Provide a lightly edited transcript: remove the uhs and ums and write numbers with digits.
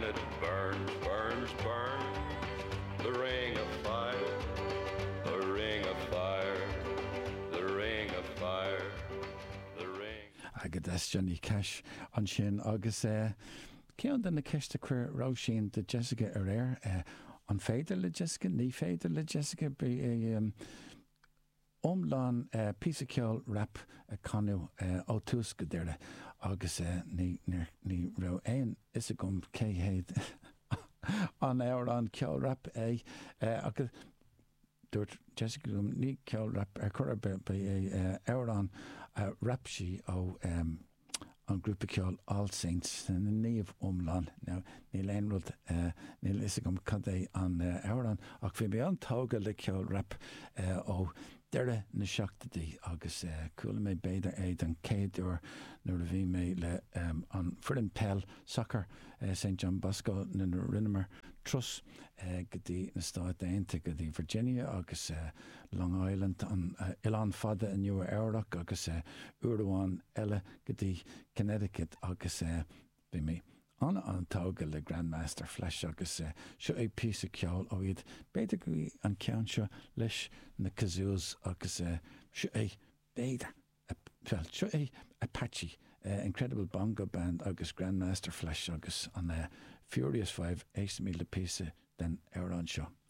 it burns, burns, burns. The ring of fire, the ring of fire, the ring of fire, the ring. Agad es Johnny Cash an sin agus cean den na ceiste chuir rá sin de Jessica ar an féidir le Jessica, ní féidir le Jessica be omláán písa ceol rap canú ó tús go déire agus ní rá éon is a gom céhéad an an ceol rap agus dúirt Jessica gom ní ceol rap chur be an rap sí ó an grúpa ceol All Saints na níomh omláán now ní léon rud ní is a gom cad é an ach bhí mé an tóga le ceol rap ó deire na seachtaí agus coolla mé beidir éiad an céadúir nuair a bhí mé le an Furin Pell Soccer St. John Bosco na Rinnemer Trust go dtí na Stáit Aontaithe go dtí Virginia agus Long Island an Ilan fada in New Éireach agus uairháin eile go dtí Connecticut agus bhí mé anna an tóga le Grandmaster Flash agus seo é písa ceol ó iad beidir go an ceann seo leis na kazoos agus seo é beidir seo é Apache Incredible Bongo Band agus Grandmaster Flash agus an Furious 5 éis mí le písa den an seo.